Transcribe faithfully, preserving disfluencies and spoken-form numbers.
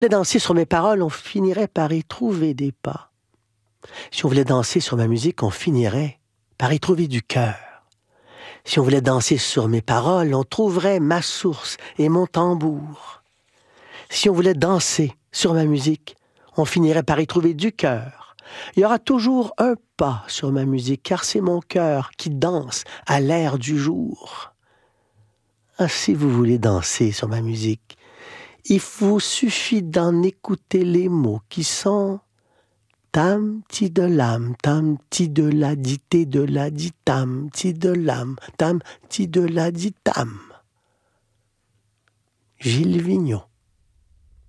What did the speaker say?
voulait danser sur mes paroles, on finirait par y trouver des pas. Si on voulait danser sur ma musique, on finirait par y trouver du cœur. Si on voulait danser sur mes paroles, on trouverait ma source et mon tambour. Si on voulait danser sur ma musique, on finirait par y trouver du cœur. Il y aura toujours un pas sur ma musique, car c'est mon cœur qui danse à l'air du jour. Ah, si vous voulez danser sur ma musique, il vous suffit d'en écouter les mots qui sont tam, ti de l'âme, tam, ti de la, di, té de la, di, tam, ti de l'âme, tam, ti de la, di, tam. Gilles Vigneault.